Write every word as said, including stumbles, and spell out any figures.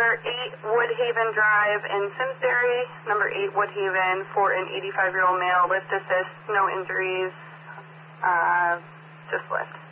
number eight Woodhaven Drive in Simsbury, number eight Woodhaven for an eighty-five-year-old male, lift assist, no injuries, uh, just lift.